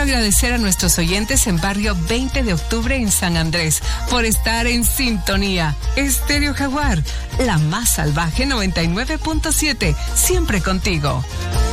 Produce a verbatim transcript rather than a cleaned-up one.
agradecer a nuestros oyentes en barrio veinte de octubre en San Andrés por estar en sintonía. Estéreo Jaguar, la más salvaje noventa y nueve punto siete, siempre contigo.